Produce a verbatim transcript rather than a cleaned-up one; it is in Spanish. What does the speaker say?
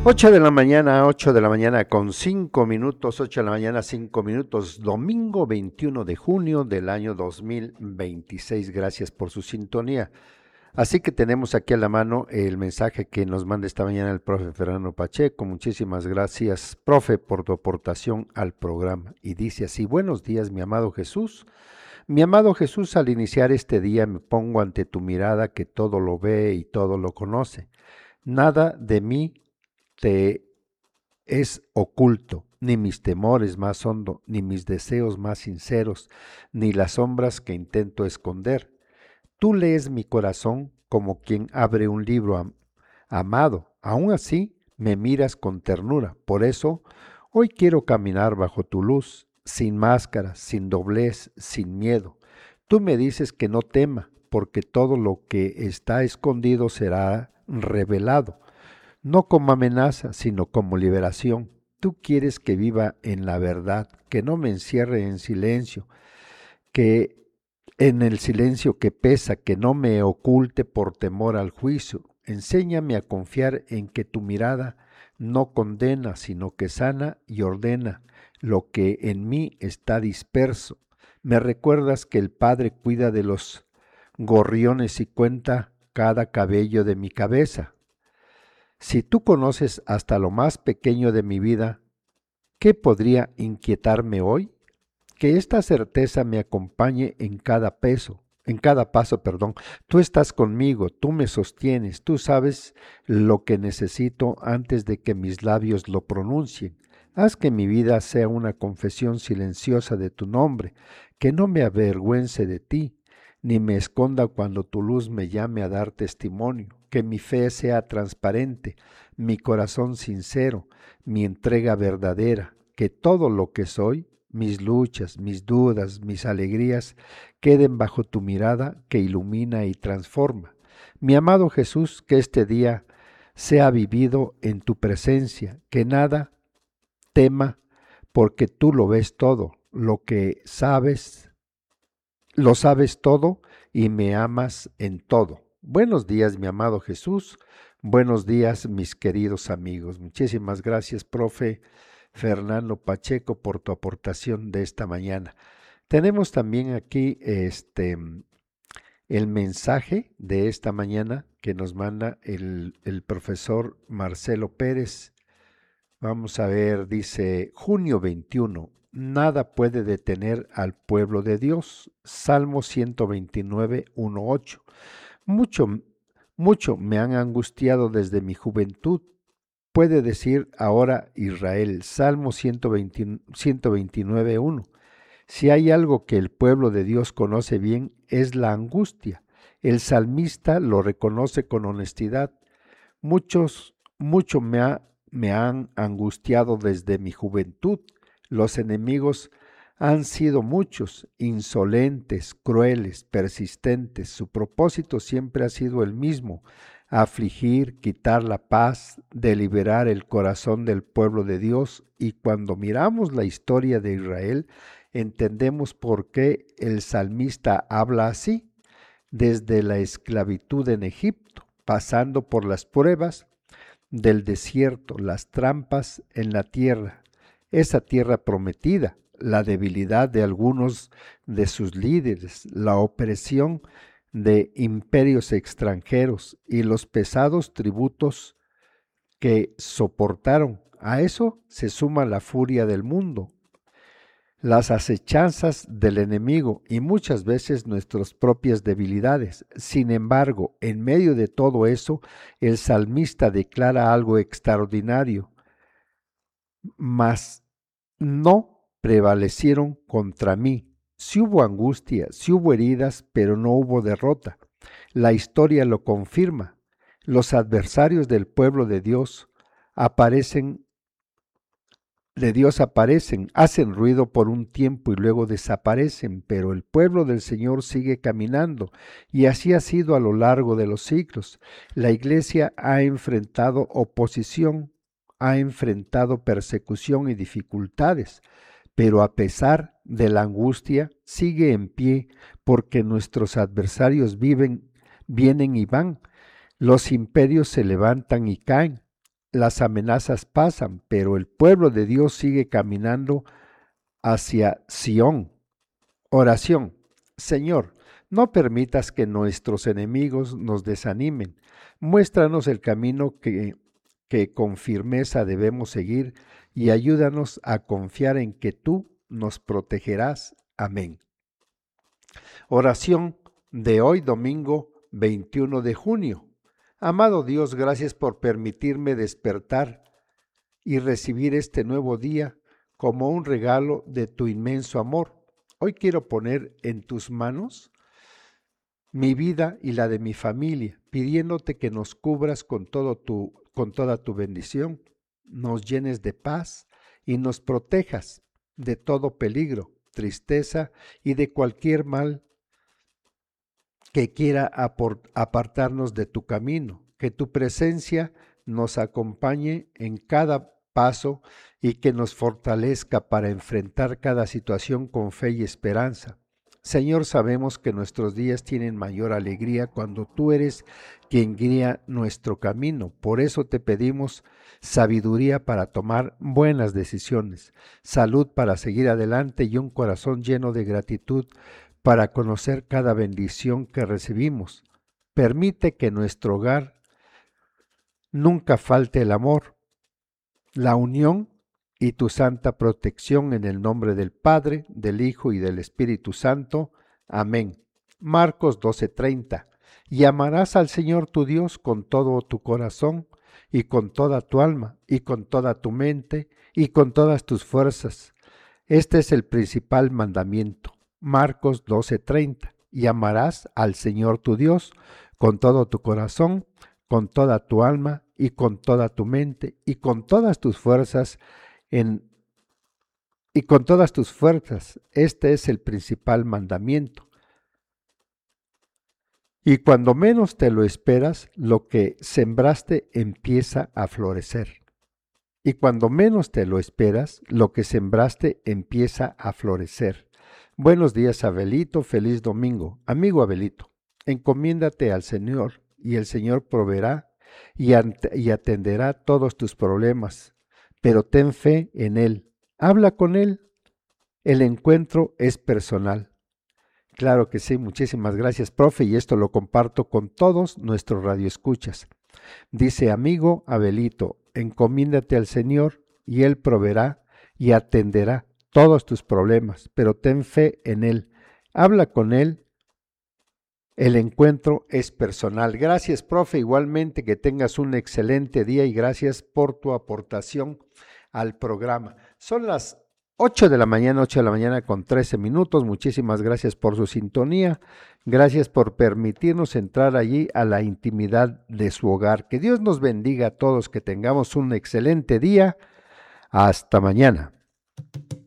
Ocho de la mañana, ocho de la mañana con cinco minutos, ocho de la mañana, cinco minutos, domingo veintiuno de junio del año dos mil veintiséis. Gracias por su sintonía. Así que tenemos aquí a la mano el mensaje que nos manda esta mañana el profe Fernando Pacheco. Muchísimas gracias, profe, por tu aportación al programa. Y dice así: buenos días, mi amado Jesús. Mi amado Jesús, al iniciar este día me pongo ante tu mirada que todo lo ve y todo lo conoce. Nada de mí te es oculto, ni mis temores más hondo, ni mis deseos más sinceros, ni las sombras que intento esconder. Tú lees mi corazón como quien abre un libro, am- amado. Aún así, me miras con ternura. Por eso, hoy quiero caminar bajo tu luz, sin máscara, sin doblez, sin miedo. Tú me dices que no tema, porque todo lo que está escondido será revelado, no como amenaza, sino como liberación. Tú quieres que viva en la verdad, que no me encierre en silencio, que en el silencio que pesa, que no me oculte por temor al juicio. Enséñame a confiar en que tu mirada no condena, sino que sana y ordena lo que en mí está disperso. Me recuerdas que el Padre cuida de los gorriones y cuenta cada cabello de mi cabeza. Si tú conoces hasta lo más pequeño de mi vida, ¿qué podría inquietarme hoy? Que esta certeza me acompañe en cada peso, en cada paso, perdón. Tú estás conmigo, tú me sostienes, tú sabes lo que necesito antes de que mis labios lo pronuncien. Haz que mi vida sea una confesión silenciosa de tu nombre, que no me avergüence de ti, ni me esconda cuando tu luz me llame a dar testimonio, que mi fe sea transparente, mi corazón sincero, mi entrega verdadera, que todo lo que soy, mis luchas, mis dudas, mis alegrías, queden bajo tu mirada que ilumina y transforma. Mi amado Jesús, que este día sea vivido en tu presencia, que nada tema, porque tú lo ves todo, lo que sabes, lo sabes todo y me amas en todo. Buenos días, mi amado Jesús. Buenos días, mis queridos amigos. Muchísimas gracias, profe Fernando Pacheco, por tu aportación de esta mañana. Tenemos también aquí este el mensaje de esta mañana que nos manda el, el profesor Marcelo Pérez. Vamos a ver, dice junio veintiuno, nada puede detener al pueblo de Dios. Salmo ciento veintinueve, uno, ocho. Mucho, mucho me han angustiado desde mi juventud. Puede decir ahora Israel, Salmo ciento veinte, ciento veintinueve, uno. Si hay algo que el pueblo de Dios conoce bien, es la angustia. El salmista lo reconoce con honestidad. Muchos, mucho me, ha, me han angustiado desde mi juventud. Los enemigos han sido muchos, insolentes, crueles, persistentes. Su propósito siempre ha sido el mismo: afligir, quitar la paz, deliberar el corazón del pueblo de Dios. Y cuando miramos la historia de Israel, entendemos por qué el salmista habla así. Desde la esclavitud en Egipto, pasando por las pruebas del desierto, las trampas en la tierra, esa tierra prometida, la debilidad de algunos de sus líderes, la opresión de imperios extranjeros y los pesados tributos que soportaron. A eso se suma la furia del mundo, las acechanzas del enemigo y muchas veces nuestras propias debilidades. Sin embargo, en medio de todo eso, el salmista declara algo extraordinario: mas no prevalecieron contra mí. Sí hubo angustia, sí hubo heridas, pero no hubo derrota. La historia lo confirma. Los adversarios del pueblo de Dios aparecen de Dios aparecen, hacen ruido por un tiempo y luego desaparecen, pero el pueblo del Señor sigue caminando, y así ha sido a lo largo de los siglos. La iglesia ha enfrentado oposición, ha enfrentado persecución y dificultades, pero a pesar de la angustia sigue en pie, porque nuestros adversarios viven, vienen y van, los imperios se levantan y caen, las amenazas pasan, pero el pueblo de Dios sigue caminando hacia Sión. Oración. Señor, no permitas que nuestros enemigos nos desanimen. Muéstranos el camino que, que con firmeza debemos seguir y ayúdanos a confiar en que tú nos protegerás. Amén. Oración de hoy, domingo veintiuno de junio. Amado Dios, gracias por permitirme despertar y recibir este nuevo día como un regalo de tu inmenso amor. Hoy quiero poner en tus manos mi vida y la de mi familia, pidiéndote que nos cubras con, todo tu, con toda tu bendición, nos llenes de paz y nos protejas de todo peligro, tristeza y de cualquier mal que quiera apartarnos de tu camino, que tu presencia nos acompañe en cada paso y que nos fortalezca para enfrentar cada situación con fe y esperanza. Señor, sabemos que nuestros días tienen mayor alegría cuando tú eres quien guía nuestro camino. Por eso te pedimos sabiduría para tomar buenas decisiones, salud para seguir adelante y un corazón lleno de gratitud para conocer cada bendición que recibimos. Permite que en nuestro hogar nunca falte el amor, la unión y tu santa protección en el nombre del Padre, del Hijo y del Espíritu Santo. Amén. Marcos doce treinta. Y amarás al Señor tu Dios con todo tu corazón y con toda tu alma y con toda tu mente y con todas tus fuerzas. Este es el principal mandamiento. Marcos doce treinta. Y amarás al Señor tu Dios con todo tu corazón, con toda tu alma y con toda tu mente y con todas tus fuerzas en, y con todas tus fuerzas. Este es el principal mandamiento. Y cuando menos te lo esperas, lo que sembraste empieza a florecer. Y cuando menos te lo esperas, lo que sembraste empieza a florecer. Buenos días, Abelito, feliz domingo. Amigo Abelito, encomiéndate al Señor y el Señor proveerá y, y atenderá todos tus problemas, pero ten fe en Él. Habla con Él. El encuentro es personal. Claro que sí, muchísimas gracias, profe, y esto lo comparto con todos nuestros radioescuchas. Dice, amigo Abelito, encomiéndate al Señor y Él proveerá y atenderá todos tus problemas, pero ten fe en Él. Habla con Él. El encuentro es personal. Gracias, profe. Igualmente que tengas un excelente día y gracias por tu aportación al programa. Son las ocho de la mañana, ocho de la mañana con trece minutos. Muchísimas gracias por su sintonía. Gracias por permitirnos entrar allí a la intimidad de su hogar. Que Dios nos bendiga a todos, que tengamos un excelente día. Hasta mañana.